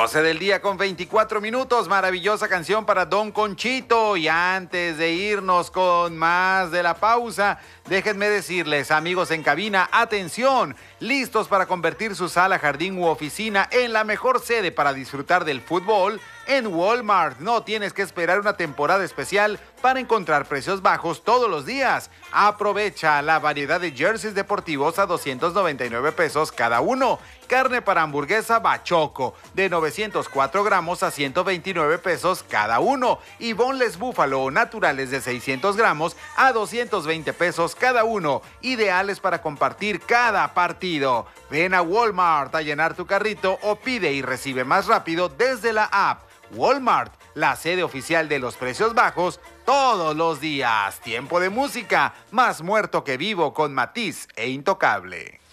12 del día con 24 minutos, maravillosa canción para Don Conchito. Y antes de irnos con más de la pausa, déjenme decirles, amigos en cabina, atención, listos para convertir su sala, jardín u oficina en la mejor sede para disfrutar del fútbol. En Walmart no tienes que esperar una temporada especial para encontrar precios bajos todos los días. Aprovecha la variedad de jerseys deportivos a 299 pesos cada uno. Carne para hamburguesa Bachoco de 904 gramos a 129 pesos cada uno. Y boneless búfalo naturales de 600 gramos a 220 pesos cada uno. Ideales para compartir cada partido. Ven a Walmart a llenar tu carrito o pide y recibe más rápido desde la app. Walmart, la sede oficial de los precios bajos todos los días. Tiempo de música, más muerto que vivo con Matiz e Intocable.